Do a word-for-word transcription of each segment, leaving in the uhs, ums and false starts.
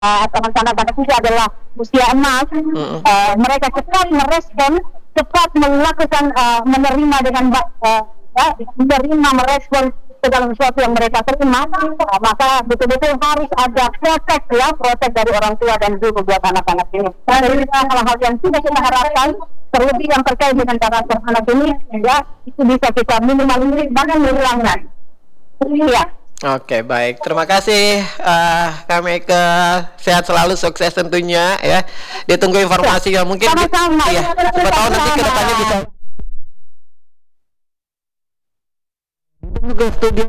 uh, anak-anak ini adalah usia emas, Mm-mm. uh, mereka cepat merespon, cepat melakukan uh, menerima dengan uh, uh, menerima merespon segala sesuatu yang mereka terima, uh, maka betul-betul harus ada protek ya, protek dari orang tua dan guru buat anak-anak ini. Dan ini hal-hal yang tidak kita harapkan, terlebih yang terkait dengan karakter anak ini, ya itu bisa kita minimalisir bahkan menghilangkan. Iya. Oke, baik. Terima kasih uh, kami ke sehat selalu, sukses tentunya ya. Ditunggu informasi yang mungkin Sama-sama. ya, siapa tahu nanti ke depannya bisa ke studio.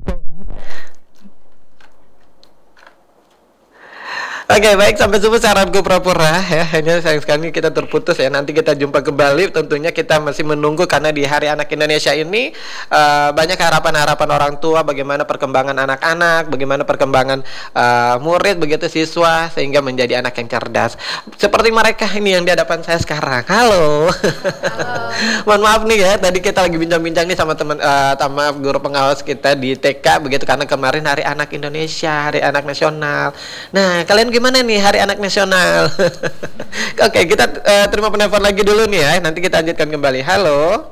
Oke, baik, sampai jumpa saran gue pura-pura ya. Hanya sayang sekali kita terputus ya. Nanti kita jumpa kembali. Tentunya kita masih menunggu karena di Hari Anak Indonesia ini uh, banyak harapan-harapan orang tua bagaimana perkembangan anak-anak, bagaimana perkembangan uh, murid begitu siswa sehingga menjadi anak yang cerdas. Seperti mereka ini yang di hadapan saya sekarang. Halo. Halo. Mohon maaf nih ya, tadi kita lagi bincang-bincang nih sama teman uh, sama guru pengawas kita di T K begitu karena kemarin Hari Anak Indonesia, Hari Anak Nasional. Nah, kalian gimana nih Hari Anak Nasional? Oke, kita uh, terima penelpon lagi dulu nih ya. Nanti kita lanjutkan kembali. Halo.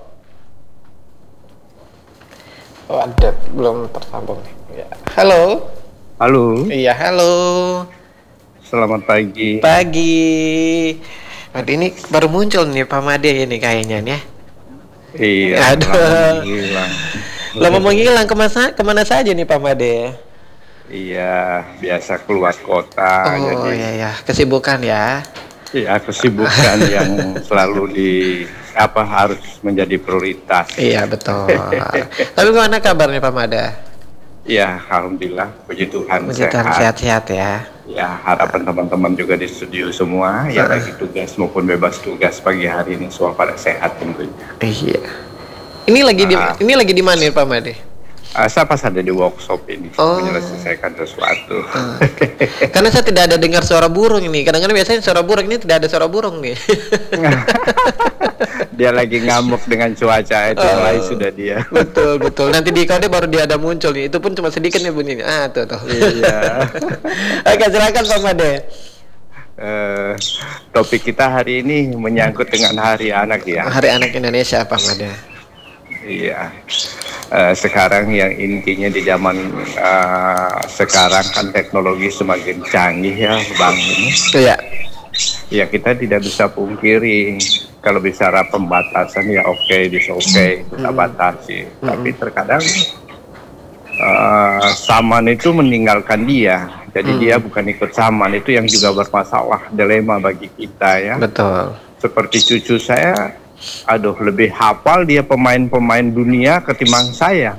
Oh, ada belum tersambung nih. Ya. Halo. Halo. Iya, halo. Selamat pagi. Pagi. Waduh, ini baru muncul nih Pak Made ini kayaknya nih ya. Iya. Aduh. Lama menghilang. Lama menghilang kemana, kemana saja nih Pak Made? Iya, biasa keluar kota. Oh jadi, iya ya, kesibukan ya. Iya, kesibukan yang selalu di apa harus menjadi prioritas. Iya betul. Tapi gimana kabarnya Pak Mada? Iya, alhamdulillah, puji Tuhan Puji Tuhan sehat. sehat-sehat ya. Ya, harapan teman-teman juga di studio semua yang lagi tugas maupun bebas tugas pagi hari ini semua pada sehat tentunya. Iya. Ini lagi di Ah. ini lagi di mana nih Pak Made? Uh, saya pas ada di workshop ini Oh. menyelesaikan sesuatu. Uh. Karena saya tidak ada dengar suara burung ini. Kadang-kadang biasanya suara burung, ini tidak ada suara burung nih. Dia lagi ngamuk dengan cuaca itu, Oh. mulai sudah dia. Betul betul. Nanti di kode baru dia ada muncul nih. Itu pun cuma sedikit nih bunyinya. Ah tuh tuh. Iya. Oke silakan Pak Made. Uh, topik kita hari ini menyangkut dengan Hari Anak ya. Hari Anak Indonesia Pak Made. Iya. Uh, sekarang yang intinya di zaman uh, sekarang kan teknologi semakin canggih ya, Bang ini. Iya. Ya kita tidak bisa pungkiri kalau bicara pembatasan ya oke, okay, bisa oke okay, kita batasi. Mm-hmm. Tapi terkadang uh, saman itu meninggalkan dia. Jadi mm. dia bukan ikut saman, itu yang juga bermasalah, dilema bagi kita ya. Betul. Seperti cucu saya, aduh lebih hafal dia pemain-pemain dunia ketimbang saya.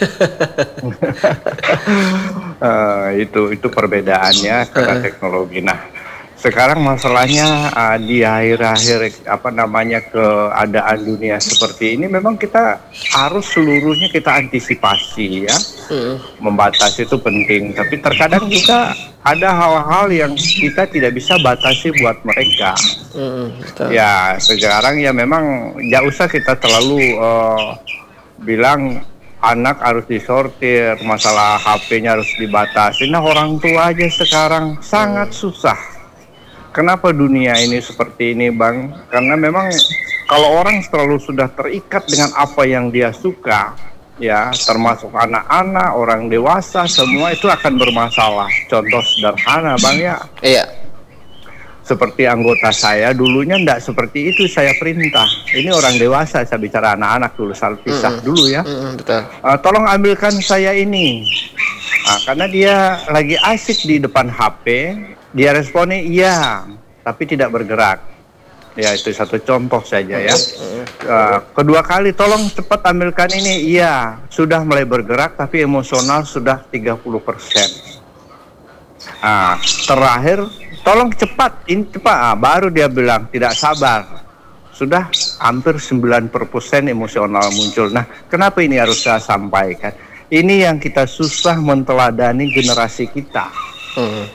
uh, itu itu perbedaannya karena teknologi. Nah, sekarang masalahnya uh, di akhir-akhir apa namanya keadaan dunia seperti ini, memang kita harus seluruhnya kita antisipasi ya. Mm. Membatasi itu penting, tapi terkadang juga ada hal-hal yang kita tidak bisa batasi buat mereka. Mm, ya sekarang ya memang nggak usah kita terlalu uh, bilang anak harus disortir, masalah H P-nya harus dibatasi. Nah orang tua aja sekarang sangat susah. Kenapa dunia ini seperti ini Bang? Karena memang kalau orang selalu sudah terikat dengan apa yang dia suka, ya termasuk anak-anak, orang dewasa, semua itu akan bermasalah. Contoh sederhana Bang ya. Iya. Seperti anggota saya dulunya enggak seperti itu saya perintah. Ini orang dewasa, saya bicara anak-anak dulu, saya pisah mm-hmm. dulu ya. Mm-hmm, betul. Uh, tolong ambilkan saya ini. Nah, karena dia lagi asik di depan H P, dia responnya iya, tapi tidak bergerak. Ya itu satu contoh saja ya. Uh, kedua kali tolong cepat ambilkan ini, iya, sudah mulai bergerak tapi emosional sudah tiga puluh persen. Nah, terakhir tolong cepat, ini cepat, ah, baru dia bilang tidak sabar. Sudah hampir sembilan puluh persen emosional muncul. Nah, kenapa ini harus saya sampaikan? Ini yang kita susah menteladani generasi kita. Hmm.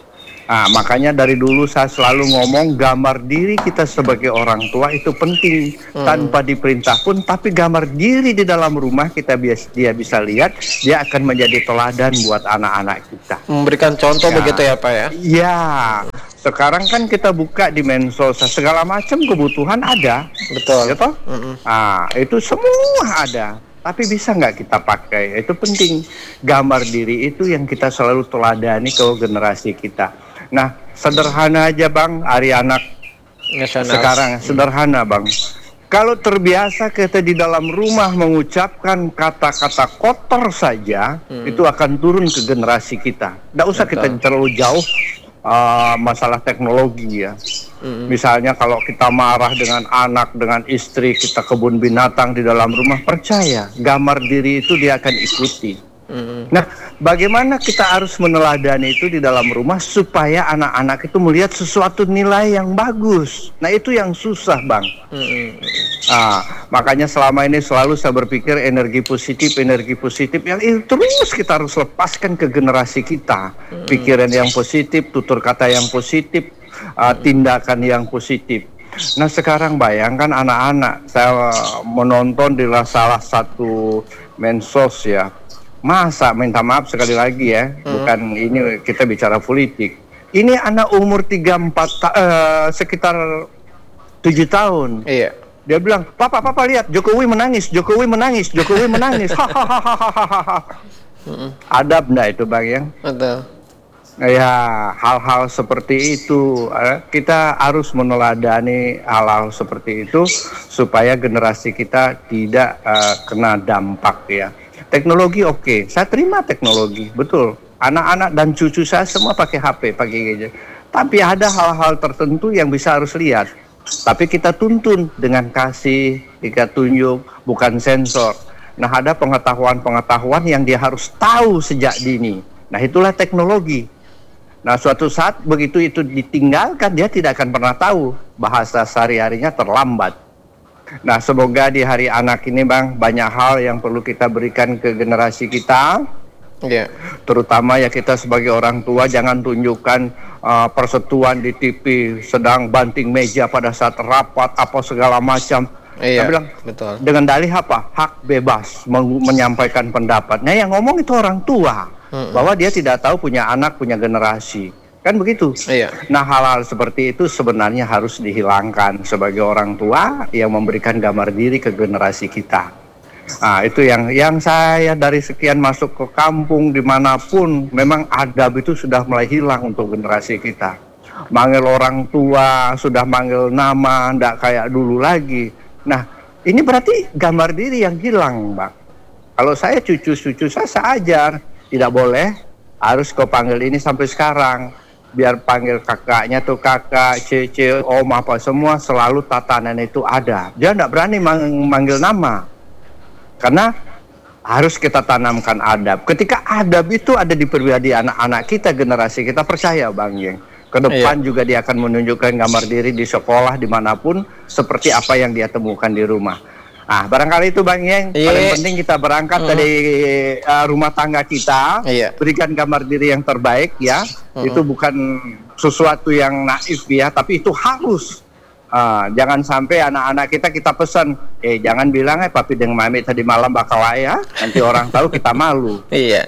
Ah, makanya dari dulu saya selalu ngomong gambar diri kita sebagai orang tua itu penting Hmm. tanpa diperintah pun, tapi gambar diri di dalam rumah kita bias, dia bisa lihat, dia akan menjadi teladan buat anak-anak kita. Memberikan contoh Ya. begitu ya Pak ya? Ya, sekarang kan kita buka di medsos segala macam kebutuhan ada, Betul. ya toh? Mm-mm. Ah, itu semua ada. Tapi bisa nggak kita pakai? Itu penting. Gambar diri itu yang kita selalu teladani ke generasi kita. Nah, sederhana aja Bang, hari anak Nasional. sekarang sederhana Bang. Kalau terbiasa kita di dalam rumah mengucapkan kata-kata kotor saja, Hmm. itu akan turun ke generasi kita. Nggak usah kita Betul. terlalu jauh uh, masalah teknologi ya. Mm-mm. Misalnya kalau kita marah dengan anak, dengan istri, kita kebun binatang di dalam rumah, percaya gambar diri itu dia akan ikuti. Mm-mm. Nah, bagaimana kita harus meneladani itu di dalam rumah supaya anak-anak itu melihat sesuatu nilai yang bagus. Nah, itu yang susah, Bang. Mm-mm. Ah, makanya selama ini selalu saya berpikir energi positif, energi positif yang itu terus kita harus lepaskan ke generasi kita. Pikiran yang positif, tutur kata yang positif, ah, tindakan yang positif. Nah, sekarang bayangkan anak-anak, saya menonton di salah satu mensos ya. Masa minta maaf sekali lagi ya, bukan ini kita bicara politik. Ini anak umur tiga empat ta- eh, sekitar tujuh tahun. Iya. Dia bilang, "Papa, papa lihat Jokowi menangis, Jokowi menangis, Jokowi menangis." Hahaha. Adab enggak itu, Bang ya? Betul. Ya, hal-hal seperti itu eh, kita harus meneladani hal-hal seperti itu supaya generasi kita tidak eh, kena dampak ya. Teknologi oke, saya terima teknologi, betul. Anak-anak dan cucu saya semua pakai H P, pakai gadget. Tapi ada hal-hal tertentu yang bisa harus lihat. Tapi kita tuntun dengan kasih, kita tunjuk, bukan sensor. Nah, ada pengetahuan-pengetahuan yang dia harus tahu sejak dini. Nah, itulah teknologi. Nah, suatu saat begitu itu ditinggalkan, dia tidak akan pernah tahu. Bahasa sehari-harinya terlambat. Nah, semoga di hari anak ini Bang, banyak hal yang perlu kita berikan ke generasi kita. Iya. Terutama ya kita sebagai orang tua jangan tunjukkan uh, persetuan di T V sedang banting meja pada saat rapat apa segala macam. Iya. Saya bilang Betul. dengan dalih apa? Hak bebas meng- menyampaikan pendapat. Nah, yang ngomong itu orang tua. Mm-mm. Bahwa dia tidak tahu punya anak, punya generasi. Kan begitu? Iya. Nah, hal-hal seperti itu sebenarnya harus dihilangkan sebagai orang tua yang memberikan gambar diri ke generasi kita. Nah, itu yang yang saya dari sekian masuk ke kampung dimanapun, memang adab itu sudah mulai hilang untuk generasi kita. Manggil orang tua, sudah manggil nama, ndak kayak dulu lagi. Nah, ini berarti gambar diri yang hilang, Bang. Kalau saya cucu-cucu saya, saya ajar, tidak boleh, harus kau panggil ini sampai sekarang. Biar panggil kakaknya tuh kakak, cece, om apa semua selalu tatanan itu ada. Dia tidak berani mang- manggil nama. Karena harus kita tanamkan adab. Ketika adab itu ada di pribadi anak-anak kita, generasi kita, percaya Bang Yeng. Ke depan Iya. juga dia akan menunjukkan gambar diri di sekolah, dimanapun, seperti apa yang dia temukan di rumah. Ah, barangkali itu Bang Yeng, Iya. paling penting kita berangkat Mm. dari uh, rumah tangga kita, Iya. berikan gambar diri yang terbaik ya. Mm-mm. Itu bukan sesuatu yang naif ya, tapi itu harus. Ah, jangan sampai anak-anak kita kita pesan, eh jangan bilang eh papi dengan mami tadi malam bakal ya, nanti orang tahu kita malu. Iya.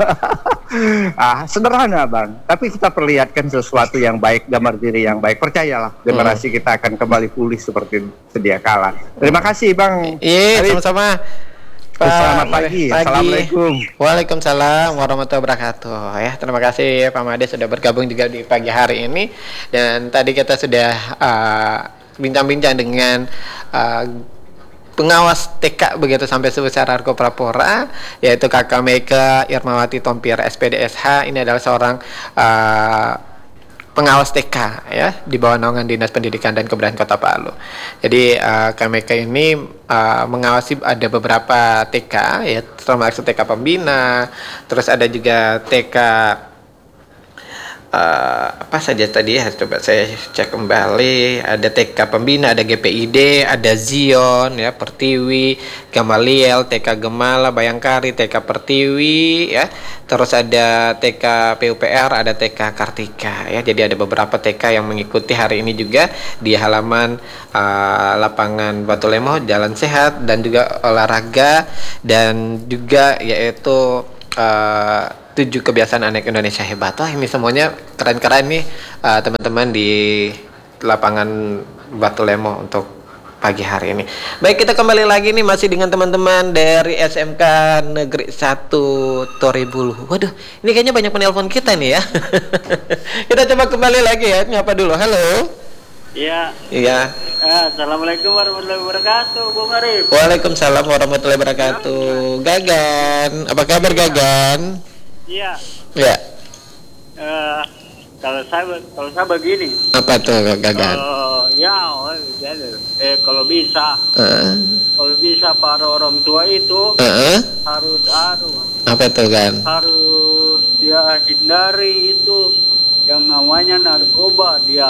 Ah, sederhana Bang, tapi kita perlihatkan sesuatu yang baik, gambar diri yang baik. Percayalah, generasi kita akan kembali pulih seperti sedia kala. Terima kasih Bang. Iya, Arif. sama-sama. Selamat pagi. Assalamualaikum. Waalaikumsalam warahmatullahi wabarakatuh. Ya, terima kasih Pak Made sudah bergabung juga di pagi hari ini. Dan tadi kita sudah uh, bincang-bincang dengan uh, pengawas T K begitu sampai sebesar Argo Prapora, yaitu Kakak Mega Irmawati Tompir S P D S H. Ini adalah seorang uh, pengawas T K ya di bawah naungan Dinas Pendidikan dan Kebudayaan Kota Palu. Jadi uh, K M K ini uh, mengawasi ada beberapa T K ya, termasuk T K pembina, terus ada juga T K uh, apa saja tadi ya, coba saya cek kembali. Ada T K Pembina, ada G P I D, ada Zion ya, Pertiwi, Gamaliel, T K Gemala, Bayangkari, T K Pertiwi ya. Terus ada T K P U P R, ada T K Kartika ya. Jadi ada beberapa T K yang mengikuti hari ini juga di halaman uh, lapangan Batu Lemo, Jalan Sehat dan juga olahraga, dan juga yaitu uh, tujuh kebiasaan anak Indonesia hebat. Wah, ini semuanya keren-keren nih uh, teman-teman di lapangan Batu Lemo untuk pagi hari ini. Baik, kita kembali lagi nih masih dengan teman-teman dari S M K Negeri satu Toribulu. Waduh, ini kayaknya banyak penelpon kita nih ya. Kita coba kembali lagi ya. Nyapa dulu. Halo. Iya. Iya. Ah, Assalamualaikum warahmatullahi wabarakatuh, Bung Arif. Waalaikumsalam warahmatullahi wabarakatuh. Gagan, apa kabar Gagan? Iya. Ya. Eh, kalau saya kalau saya begini. Apa tuh Gagan? Kalau ya, eh kalau bisa, Uh, kalau bisa para orang tua itu uh, harus aduh, apa tuh kan? harus dia hindari itu yang namanya narkoba, dia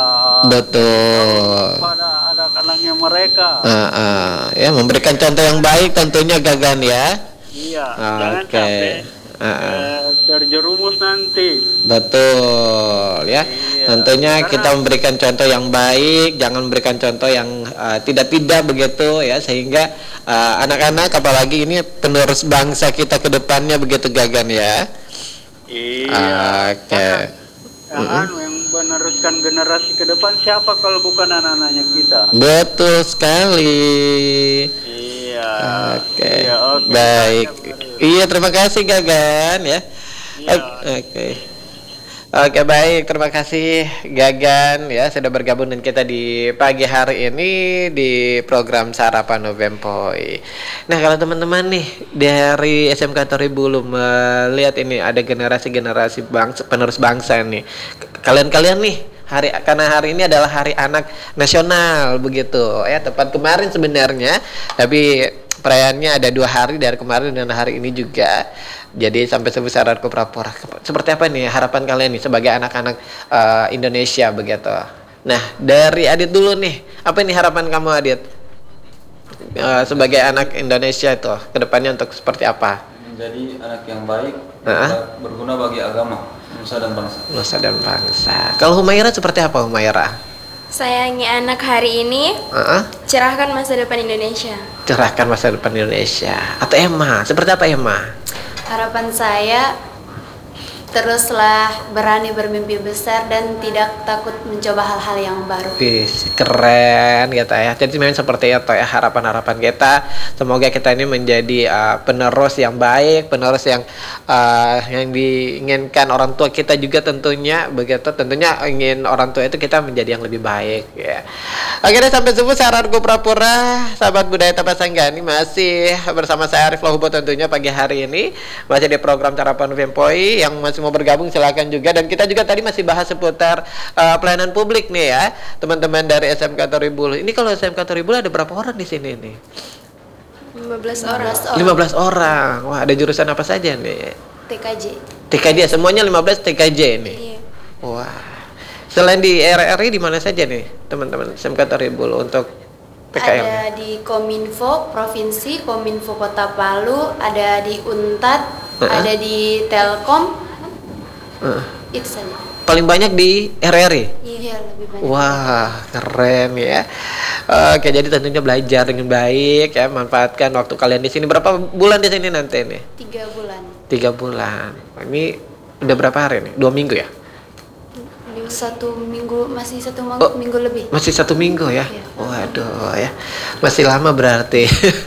Betul. pada ada kalangnya mereka. Uh, uh, ya, memberikan contoh yang baik tentunya Gagan ya. Iya, Oke. jangan sampai Uh, uh. eh, terjerumus nanti. Betul ya. Iya, Tentunya karena- kita memberikan contoh yang baik, jangan memberikan contoh yang uh, tidak-tidak begitu ya, sehingga uh, anak-anak apalagi ini penerus bangsa kita ke depannya begitu Gagan ya. Iya. Oke. Karena, ya, anu yang meneruskan generasi ke depan siapa kalau bukan anak-anaknya kita? Betul sekali. Iya. Oke. Iya, oke. Baik. Terima kasih. Iya, terima kasih Gagan ya. Iya. Oke. Oke, baik. Terima kasih Gagan ya sudah bergabung dengan kita di pagi hari ini di program Sarapan Novempoy. Nah, kalau teman-teman nih dari S M K Toribulu melihat ini ada generasi-generasi bangsa, penerus bangsa nih. Kalian-kalian nih hari karena hari ini adalah Hari Anak Nasional begitu ya, tepat kemarin sebenarnya, tapi perayaannya ada dua hari, dari kemarin dan hari ini juga. Jadi sampai sebesar Arko Prapora. Seperti apa nih harapan kalian nih sebagai anak-anak uh, Indonesia begitu? Nah, dari Adit dulu nih, apa nih harapan kamu Adit uh, sebagai anak Indonesia itu kedepannya untuk seperti apa? Menjadi anak yang baik, Nah. berguna bagi agama, nusa dan bangsa. Nusa dan bangsa. Kalau Humaira seperti apa Humaira? Sayangi anak hari ini, Uh-uh. cerahkan masa depan Indonesia. Cerahkan masa depan Indonesia. Atau Emma, seperti apa Emma? Harapan saya, teruslah berani bermimpi besar dan tidak takut mencoba hal-hal yang baru. Wih, keren gitu ya. Jadi memang seperti itu ya harapan-harapan kita. Semoga kita ini menjadi uh, penerus yang baik, penerus yang uh, yang diinginkan orang tua kita juga tentunya begitu. Tentunya ingin orang tua itu kita menjadi yang lebih baik ya. Akhirnya sampai subuh saranku Prapura, sahabat budaya Tapasanggani masih bersama saya Arif Lahubo tentunya pagi hari ini masih di program Sarapan Novempoy. Yang masih mau bergabung silakan juga, dan kita juga tadi masih bahas seputar uh, pelayanan publik nih ya teman-teman dari S M K Toribulu. Ini kalau S M K Toribulu ada berapa orang di sini nih? lima belas orang. lima belas orang. Wah, ada jurusan apa saja nih? T K J. T K J semuanya lima belas T K J nih. Iya. Wah. Selain di R R I di mana saja nih teman-teman S M K Toribulu untuk P K M? Ada di Kominfo Provinsi, Kominfo Kota Palu, ada di Untat, Uh-uh. ada di Telkom. Uh, Itu saja. paling banyak di R R I. Iya, lebih banyak. Wah, keren ya. Oke, jadi tentunya belajar dengan baik ya, manfaatkan waktu kalian di sini. Berapa bulan di sini nanti nih? Tiga bulan. Tiga bulan. Ini udah berapa hari nih? Dua minggu ya? Satu minggu, masih satu minggu, Oh. minggu lebih. Masih satu minggu ya? Iya. Waduh ya, masih lama berarti.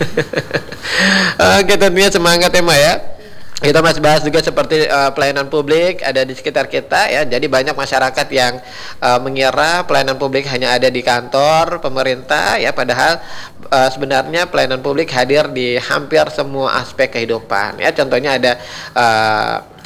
Oke, tentunya semangat ya, Ma ya. Kita masih bahas juga seperti uh, pelayanan publik ada di sekitar kita ya. Jadi banyak masyarakat yang uh, mengira pelayanan publik hanya ada di kantor pemerintah ya, padahal uh, sebenarnya pelayanan publik hadir di hampir semua aspek kehidupan ya. Contohnya ada uh,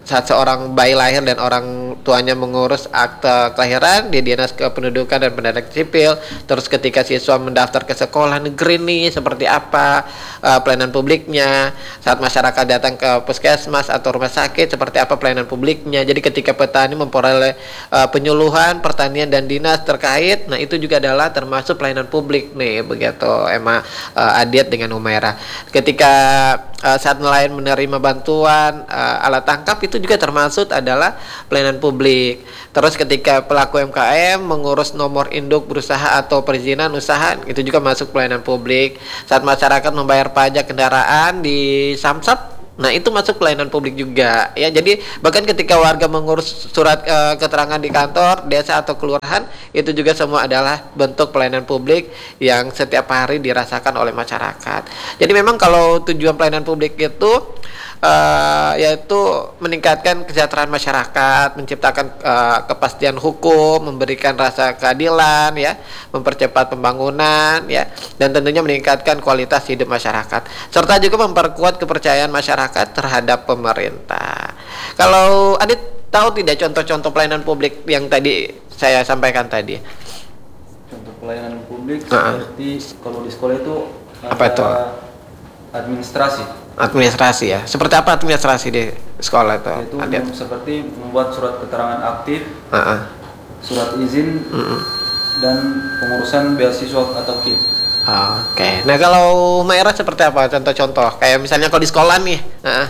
saat seorang bayi lahir dan orang tuanya mengurus akte kelahiran di Dinas Kependudukan dan Pendidikan Sipil, terus ketika siswa mendaftar ke sekolah negeri nih seperti apa uh, pelayanan publiknya, saat masyarakat datang ke puskesmas atau rumah sakit seperti apa pelayanan publiknya. Jadi ketika petani memperoleh uh, penyuluhan pertanian dan dinas terkait, nah itu juga adalah termasuk pelayanan publik nih, begitu Emma uh, Adiat dengan Humaira. Ketika uh, saat nelayan menerima bantuan uh, alat tangkap, itu juga termasuk adalah pelayanan publik. Terus ketika pelaku M K M mengurus nomor induk berusaha atau perizinan usaha, itu juga masuk pelayanan publik. Saat masyarakat membayar pajak kendaraan di Samsat, nah itu masuk pelayanan publik juga ya. Jadi bahkan ketika warga mengurus surat uh, keterangan di kantor desa atau kelurahan, itu juga semua adalah bentuk pelayanan publik yang setiap hari dirasakan oleh masyarakat. Jadi memang kalau tujuan pelayanan publik itu Uh, yaitu meningkatkan kesejahteraan masyarakat, menciptakan uh, kepastian hukum, memberikan rasa keadilan ya, mempercepat pembangunan ya, dan tentunya meningkatkan kualitas hidup masyarakat, serta juga memperkuat kepercayaan masyarakat terhadap pemerintah. Kalau Adit tahu tidak contoh-contoh pelayanan publik yang tadi saya sampaikan tadi? Contoh pelayanan publik uh-uh. seperti kalau di sekolah itu apa itu? Administrasi. Administrasi ya. Seperti apa administrasi di sekolah itu? Itu mem- seperti membuat surat keterangan aktif, uh-uh. surat izin, uh-uh. dan pengurusan beasiswa atau K I P. Oke. Okay. Nah kalau Humaira seperti apa contoh-contoh? Kayak misalnya kalau di sekolah nih. Uh-uh.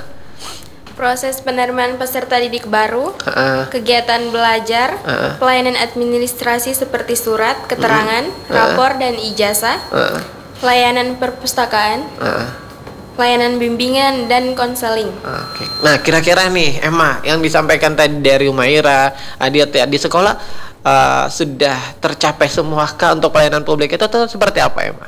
Proses penerimaan peserta didik baru, uh-uh. kegiatan belajar, uh-uh. pelayanan administrasi seperti surat, keterangan, uh-uh. rapor dan ijazah, uh-uh. pelayanan perpustakaan, uh-uh. pelayanan bimbingan dan konseling. Oke. Nah, kira-kira nih Emma yang disampaikan tadi dari Humaira, Adiat ya, di sekolah uh, sudah tercapai semuakah untuk pelayanan publik itu atau seperti apa Emma?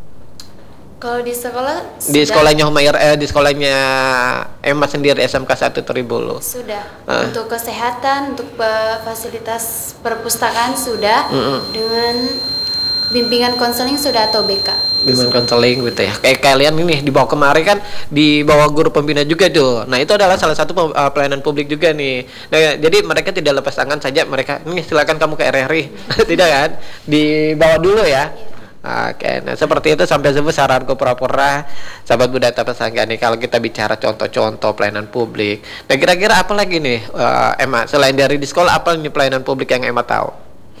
Kalau di sekolah Di sudah- sekolahnya Humaira, eh, di sekolahnya Emma sendiri S M K satu Tribulu. Sudah. Ah. Untuk kesehatan, untuk pe- fasilitas perpustakaan sudah. Mm-mm. Dengan bimbingan konseling sudah atau B K. Bimbingan konseling gitu ya. Kayak kalian ini dibawa kemari kan di bawah guru pembina juga tuh. Nah, itu adalah salah satu pem- uh, pelayanan publik juga nih. Nah, jadi mereka tidak lepas tangan saja, mereka ini silakan kamu ke R R I. Tidak kan? Dibawa dulu ya. Oke, nah seperti itu sampai sebut saranku pura-pura sahabat budaya pesangga nih kalau kita bicara contoh-contoh pelayanan publik. Nah, kira-kira apa lagi nih uh, Emma selain dari di sekolah, apa nih pelayanan publik yang Emma tahu?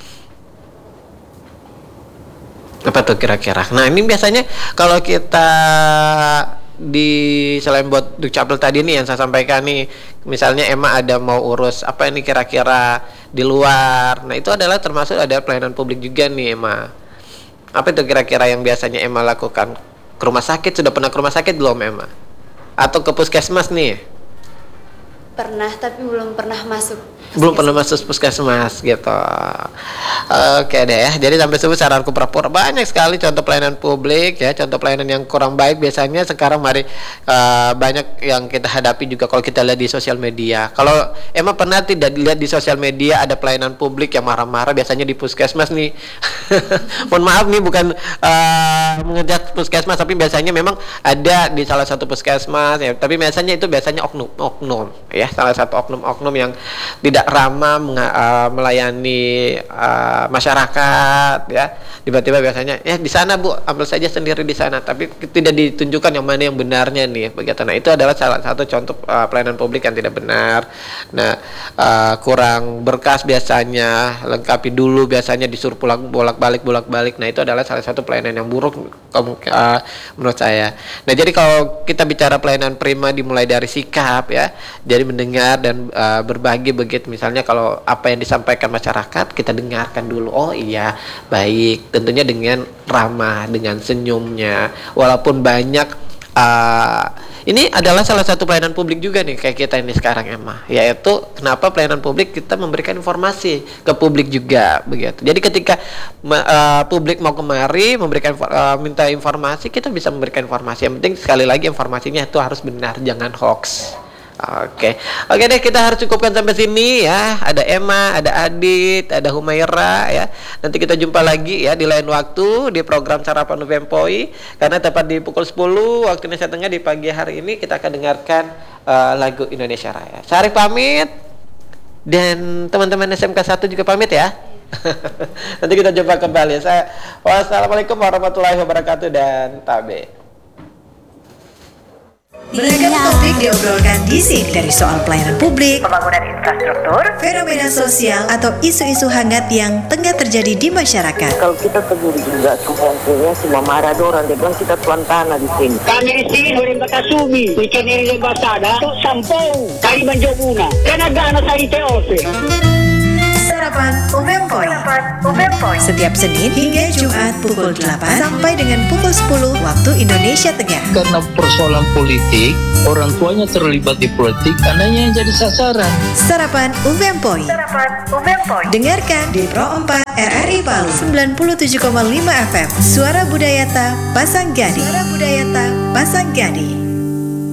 Apa tuh kira-kira? Nah ini biasanya kalau kita di selain buat Dukcapil tadi nih yang saya sampaikan nih, misalnya Emma ada mau urus apa ini kira-kira di luar, nah itu adalah termasuk ada pelayanan publik juga nih Emma. Apa itu kira-kira yang biasanya Emma lakukan? Ke rumah sakit, sudah pernah ke rumah sakit belum Emma? Atau ke puskesmas nih? Pernah tapi belum pernah masuk. Belum pernah masuk puskesmas gitu. Oke deh ya. Jadi sampai sebut saranku pura-pura banyak sekali contoh pelayanan publik ya, contoh pelayanan yang kurang baik biasanya sekarang mari uh, banyak yang kita hadapi juga kalau kita lihat di sosial media. Kalau emang pernah tidak dilihat di sosial media ada pelayanan publik yang marah-marah biasanya di puskesmas nih. Mohon maaf nih bukan uh, mengejat puskesmas tapi biasanya memang ada di salah satu puskesmas ya, tapi biasanya itu biasanya oknum-oknum ya, salah satu oknum-oknum yang tidak ramah uh, melayani uh, masyarakat ya. Tiba-tiba biasanya ya di sana Bu, ambil saja sendiri di sana, tapi tidak ditunjukkan yang mana yang benarnya nih begitu. Nah, itu adalah salah satu contoh uh, pelayanan publik yang tidak benar. Nah, uh, kurang berkas biasanya, lengkapi dulu biasanya disuruh pulang bolak-balik bolak-balik. Nah, itu adalah salah satu pelayanan yang buruk uh, menurut saya. Nah, jadi kalau kita bicara pelayanan prima dimulai dari sikap ya. Jadi mendengar dan uh, berbagi begitu. Misalnya kalau apa yang disampaikan masyarakat kita dengarkan dulu. Oh iya, baik. Tentunya dengan ramah, dengan senyumnya. Walaupun banyak uh, ini adalah salah satu pelayanan publik juga nih kayak kita ini sekarang Emma, yaitu kenapa pelayanan publik kita memberikan informasi ke publik juga begitu. Jadi ketika uh, publik mau kemari memberikan uh, minta informasi, kita bisa memberikan informasi. Yang penting sekali lagi informasinya itu harus benar, jangan hoax. Oke, oke deh kita harus cukupkan sampai sini ya. Ada Emma, ada Adit, ada Humaira ya. Nanti kita jumpa lagi ya di lain waktu di program Sarapan U P M P O I. Karena tepat di pukul sepuluh waktu Indonesia Tengah di pagi hari ini kita akan dengarkan uh, lagu Indonesia Raya. Syarif pamit dan teman-teman S M K satu juga pamit ya. Nanti kita jumpa kembali. Saya wassalamualaikum warahmatullahi wabarakatuh dan tabe. Beragam topik diobrolkan di sini, dari soal pelayanan publik, pembangunan infrastruktur, fenomena sosial, atau isu-isu hangat yang tengah terjadi di masyarakat. Kalau kita tegur juga kemungkinan semua marah orang, dia bilang kita tuan tanah di sini. Kami di sini boleh bakasumi, ikan ini basada, tu sampung, kali menjobuna, karena gana sari teose. Sarapan Umempoy. Setiap Senin hingga Jumat pukul delapan sampai dengan pukul sepuluh waktu Indonesia Tengah. Karena persoalan politik, orang tuanya terlibat di politik, anaknya yang jadi sasaran. Sarapan Umempoy. Dengarkan di Pro empat R R I Palu sembilan puluh tujuh koma lima F M. Suara Budayata Pasanggani. Suara Budayata Pasanggani.